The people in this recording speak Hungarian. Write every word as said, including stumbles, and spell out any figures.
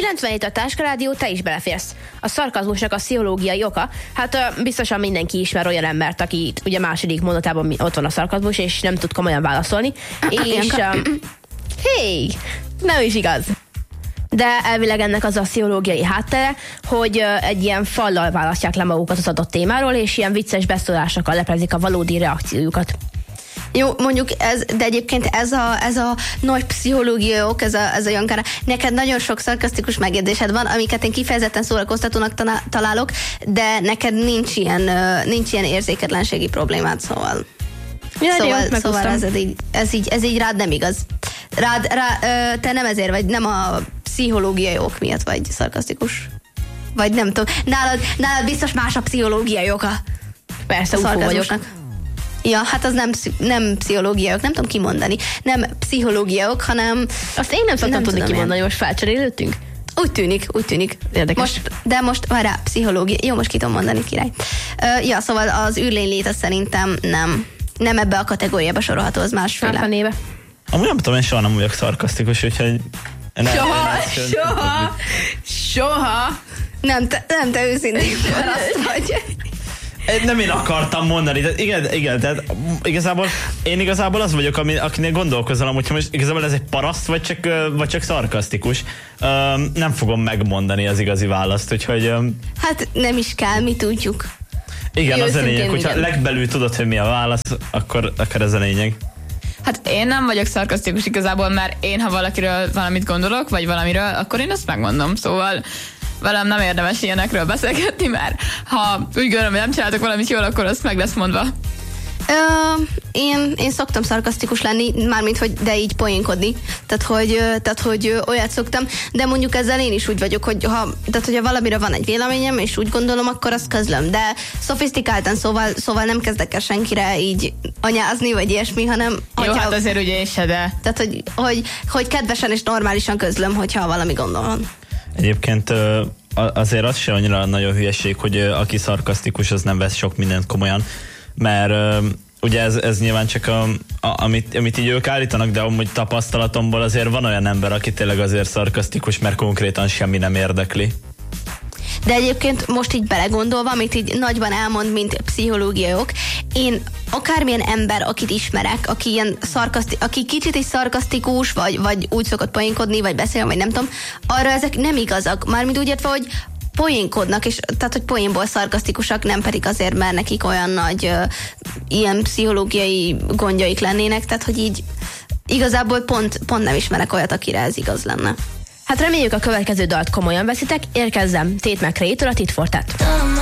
kilencvenhét a Táska Rádió, te is beleférsz. A szarkazmusnak a pszichológiai oka, hát biztosan mindenki ismer olyan embert, aki ugye második mondatában ott van a szarkazmus, és nem tud komolyan válaszolni. És... Um, hey, nem is igaz. De elvileg ennek az a pszichológiai háttere, hogy egy ilyen fallal választják le magukat az adott témáról, és ilyen vicces beszólásokkal leplezik a valódi reakciójukat. Jó, mondjuk ez, de egyébként ez a, ez a nagy pszichológiai ok, ez a, ez a Jankára. Neked nagyon sok szarkasztikus megjegyzésed van, amiket én kifejezetten szórakoztatónak találok, de neked nincs ilyen, nincs ilyen érzéketlenségi problémád, szóval... Ja, szóval, jó, szóval ez, így, ez, így, ez így rád nem igaz. Rád, rá, te nem ezért vagy, nem a pszichológiai ok miatt vagy szarkasztikus. Vagy nem tudom. Nálad, nálad biztos más a pszichológiai oka. Persze, ufó vagyok. Ja, hát az nem, nem pszichológiai ok, nem tudom kimondani. Nem pszichológiai ok, hanem... Azt én nem szoktam nem tudni kimondani, én. Most felcserélődtünk? Úgy tűnik, úgy tűnik. Érdekes. Most, de most, várjál, pszichológia. Jó, most ki tudom mondani, király. Uh, ja, szóval az űrlénylét az szerintem nem, nem ebbe a kategóriába sorolható, az másféle. néve. Amúgy nem tudom, én soha nem vagyok szarkasztikus, úgyhogy... Nem, soha, nem, soha, soha. Nem te, nem te őszintén paraszt vagy. Nem én akartam mondani, tehát igen, igen, tehát igazából én igazából az vagyok, ami, akinél gondolkozom, hogy most igazából ez egy paraszt, vagy csak, vagy csak szarkasztikus. Um, nem fogom megmondani az igazi választ, úgyhogy... Um, hát nem is kell, mi tudjuk. Igen, az a lényeg, hogyha igen. Legbelül tudod, hogy mi a válasz, akkor, akkor ez a lényeg. Hát én nem vagyok szarkasztikus igazából, mert én, ha valakiről valamit gondolok, vagy valamiről, akkor én azt megmondom, szóval velem nem érdemes ilyenekről beszélgetni, mert ha úgy gondolom, hogy nem csináltok valamit jól, akkor azt meg lesz mondva. Ö, én, én szoktam szarkasztikus lenni, mármint, hogy de így poénkodni. Tehát, hogy, tehát, hogy olyat szoktam, de mondjuk ezzel én is úgy vagyok, hogy ha, tehát, hogyha valamire van egy véleményem, és úgy gondolom, akkor azt közlöm. De szofisztikáltan, szóval, szóval nem kezdek el senkire így anyázni, vagy ilyesmi, hanem... Jó, hogyha, hát azért ugye is se, de... Tehát, hogy, hogy, hogy kedvesen és normálisan közlöm, hogyha valami gondol van. Egyébként azért az se annyira nagyon hülyeség, hogy aki szarkasztikus, az nem vesz sok mindent komolyan, mert ugye ez, ez nyilván csak a, a, amit, amit így ők állítanak, de amúgy tapasztalatomból azért van olyan ember, aki tényleg azért szarkasztikus, mert konkrétan semmi nem érdekli. De egyébként most így belegondolva, amit így nagyban elmond, mint pszichológiai ok, én akármilyen ember, akit ismerek, aki, ilyen szarkaszti, aki kicsit is szarkasztikus, vagy, vagy úgy szokott poénkodni, vagy beszél, vagy nem tudom, arra ezek nem igazak. Mármint úgy értve, hogy poénkodnak, és tehát, hogy poénból szarkasztikusak, nem pedig azért, mert nekik olyan nagy uh, ilyen pszichológiai gondjaik lennének, tehát, hogy így igazából pont, pont nem ismerek olyat, akire ez igaz lenne. Hát reméljük a következő dalt komolyan veszitek, érkezzem Tate McRae-től a Tit for Tat.